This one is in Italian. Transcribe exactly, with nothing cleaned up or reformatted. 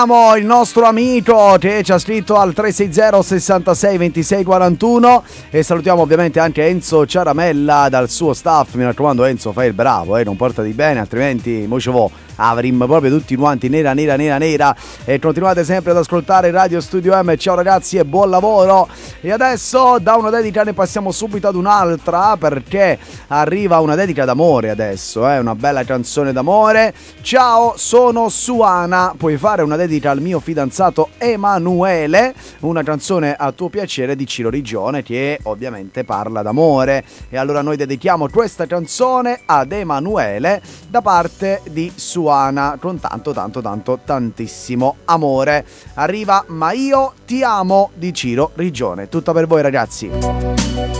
Il nostro amico che ci ha scritto al tre sei zero sessantasei ventisei quarantuno e salutiamo ovviamente anche Enzo Ciaramella dal suo staff. Mi raccomando Enzo, fai il bravo, eh, non portati bene, altrimenti mo ce vo avremmo proprio tutti quanti nera nera nera nera. E continuate sempre ad ascoltare Radio Studio M. Ciao ragazzi e buon lavoro. E adesso da una dedica ne passiamo subito ad un'altra, perché arriva una dedica d'amore adesso, eh, una bella canzone d'amore. Ciao, sono Suana, puoi fare una dedica al mio fidanzato Emanuele, una canzone a tuo piacere di Ciro Rigione che ovviamente parla d'amore. E allora noi dedichiamo questa canzone ad Emanuele da parte di Suana con tanto tanto tanto tantissimo amore. Arriva Ma io ti amo di Ciro Rigione, tutta per voi ragazzi.